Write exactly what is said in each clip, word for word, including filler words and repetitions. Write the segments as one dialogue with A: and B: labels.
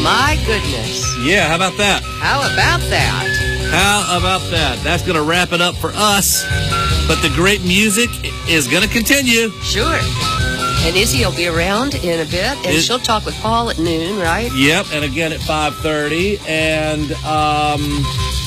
A: My goodness.
B: Yeah, how about that?
A: How about that?
B: How about that? That's going to wrap it up for us. But the great music is going to continue.
A: Sure. And Izzy will be around in a bit, and it, she'll talk with Paul at noon, right?
B: Yep, and again at five thirty. And um,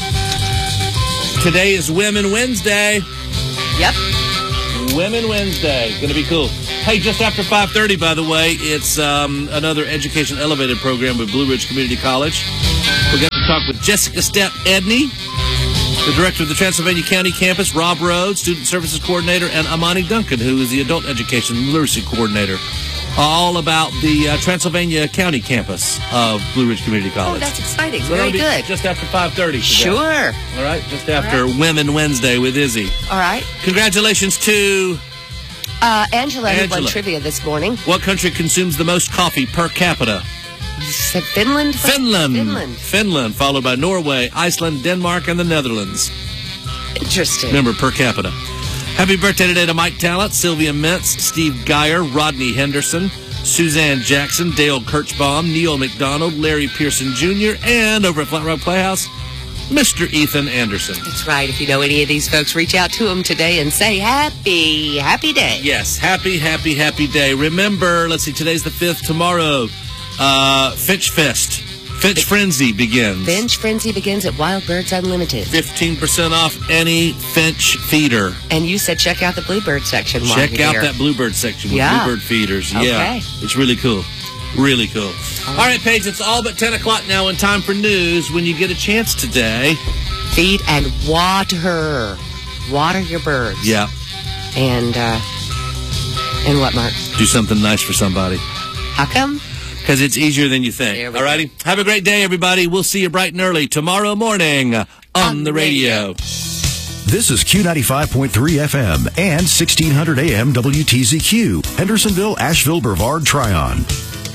B: today is Women Wednesday.
A: Yep.
B: Women Wednesday. Going to be cool. Hey, just after five thirty, by the way, it's um, another Education Elevated program with Blue Ridge Community College. We're going to talk with Jessica Stepp Edney, the director of the Transylvania County campus, Rob Rhodes, student services coordinator, and Amani Duncan, who is the adult education and literacy coordinator. All about the uh, Transylvania County campus of Blue Ridge Community College.
A: Oh, that's exciting.
B: So
A: Very good.
B: Just after five thirty.
A: Sure.
B: All right, just after
A: right.
B: Women Wednesday with Izzy.
A: All right.
B: Congratulations to...
A: Uh, Angela,
B: Angela.
A: who won trivia this morning.
B: What country consumes the most coffee per capita?
A: You said Finland?
B: Finland.
A: Finland.
B: Finland, followed by Norway, Iceland, Denmark, and the Netherlands.
A: Interesting.
B: Remember, per capita. Happy birthday today to Mike Talent, Sylvia Mintz, Steve Geyer, Rodney Henderson, Suzanne Jackson, Dale Kirchbaum, Neil McDonald, Larry Pearson Junior, and over at Flat Rock Playhouse, Mister Ethan Anderson.
A: That's right. If you know any of these folks, reach out to them today and say happy, happy day.
B: Yes, happy, happy, happy day. Remember, let's see, today's the fifth. Tomorrow, uh, Finch Fest. Finch Frenzy begins.
A: Finch Frenzy begins at Wild Birds Unlimited.
B: fifteen percent off any Finch feeder.
A: And you said check out the Bluebird section while
B: Check
A: you're
B: out
A: here.
B: that Bluebird section with
A: Yeah.
B: Bluebird feeders.
A: Okay.
B: Yeah, it's really cool. Really cool. All right, Paige, it's all but ten o'clock now and time for news. When you get a chance today,
A: feed and water. Water your birds.
B: Yeah.
A: And, uh, and what, Mark?
B: Do something nice for somebody.
A: How come?
B: Because it's easier than you think. All righty? Have a great day, everybody. We'll see you bright and early tomorrow morning on, on the radio. radio.
C: This is Q ninety-five point three F M and sixteen hundred A M W T Z Q. Hendersonville, Asheville, Brevard, Tryon.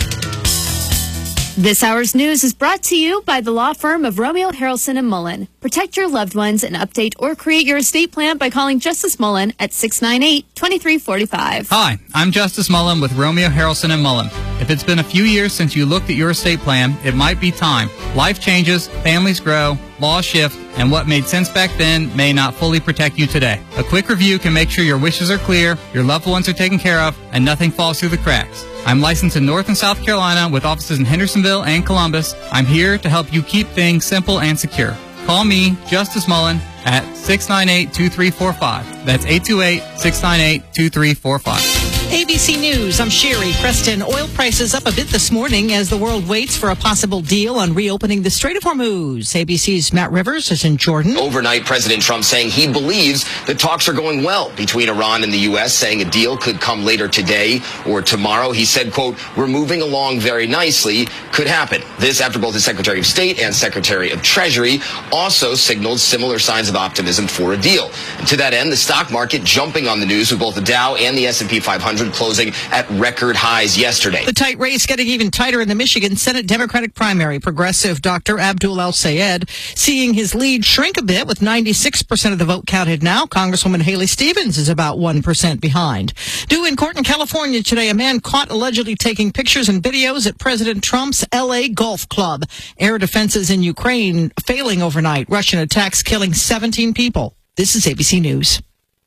D: This hour's news is brought to you by the law firm of Romeo, Harrelson and Mullen. Protect your loved ones and update or create your estate plan by calling Justice Mullen at six nine eight, two three four five.
E: Hi, I'm Justice Mullen with Romeo, Harrelson and Mullen. If it's been a few years since you looked at your estate plan, it might be time. Life changes, families grow, laws shift, and what made sense back then may not fully protect you today. A quick review can make sure your wishes are clear, your loved ones are taken care of, and nothing falls through the cracks. I'm licensed in North and South Carolina with offices in Hendersonville and Columbus. I'm here to help you keep things simple and secure. Call me, Justice Mullen, at six nine eight, two three four five. That's eight two eight, six nine eight, two three four five.
F: A B C News, I'm Sherry Preston. Oil prices up a bit this morning as the world waits for a possible deal on reopening the Strait of Hormuz. A B C's Matt Rivers is in Jordan.
G: Overnight, President Trump saying he believes the talks are going well between Iran and the U S, saying a deal could come later today or tomorrow. He said, quote, we're moving along very nicely, could happen. This after both the Secretary of State and Secretary of Treasury also signaled similar signs of optimism for a deal. And to that end, the stock market jumping on the news with both the Dow and the S and P five hundred closing at record highs yesterday.
F: The tight race getting even tighter in the Michigan Senate Democratic primary. Progressive Doctor Abdul El-Sayed seeing his lead shrink a bit with ninety-six percent of the vote counted now. Congresswoman Haley Stevens is about one percent behind. Due in court in California today, a man caught allegedly taking pictures and videos at President Trump's L A golf club. Air defenses in Ukraine failing overnight. Russian attacks killing seventeen people. This is A B C News.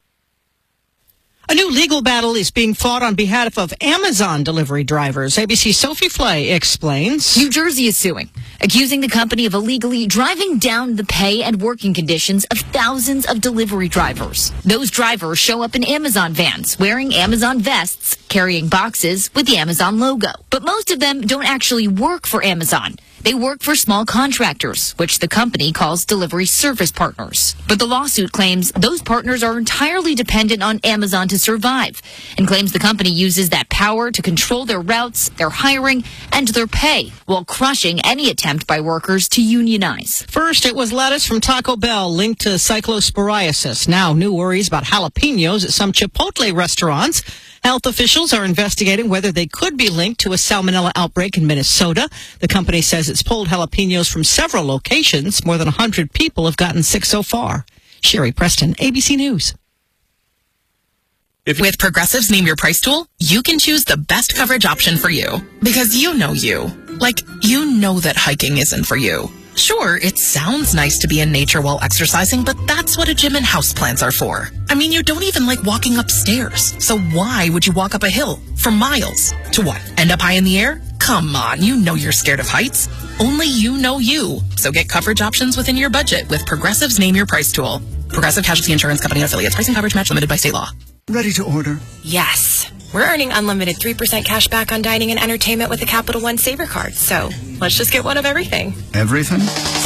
F: A new legal battle is being fought on behalf of Amazon delivery drivers. A B C's Sophie Flay explains.
H: New Jersey is suing, accusing the company of illegally driving down the pay and working conditions of thousands of delivery drivers. Those drivers show up in Amazon vans, wearing Amazon vests, carrying boxes with the Amazon logo. But most of them don't actually work for Amazon. They work for small contractors, which the company calls delivery service partners. But the lawsuit claims those partners are entirely dependent on Amazon to survive, and claims the company uses that power to control their routes, their hiring, and their pay, while crushing any attempt by workers to unionize.
F: First, it was lettuce from Taco Bell linked to cyclosporiasis. Now, new worries about jalapenos at some Chipotle restaurants. Health officials are investigating whether they could be linked to a salmonella outbreak in Minnesota. The company says it's pulled jalapenos from several locations. More than one hundred people have gotten sick so far. Sherry Preston, A B C News.
I: If With Progressive's Name Your Price tool, you can choose the best coverage option for you. Because you know you.
J: Like, you know that hiking isn't for you. Sure, it sounds nice to be in nature while exercising, but that's what a gym and houseplants are for. I mean, you don't even like walking upstairs. So why would you walk up a hill for miles? To what? End up high in the air? Come on, you know you're scared of heights. Only you know you. So get coverage options within your budget with Progressive's Name Your Price tool. Progressive Casualty Insurance Company and affiliates. Pricing coverage match limited by state law.
K: Ready to order?
L: Yes. We're earning unlimited three percent cash back on dining and entertainment with a Capital One Saver card. So let's just get one of everything.
K: Everything?